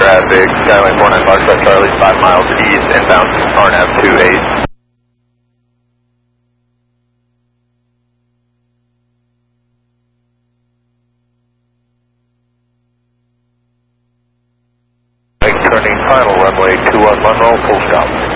traffic, Skyline 49 Foxtrot Charlie, 5 miles east, inbound RNAV 28. Turning final runway 21 Monroe, full stop.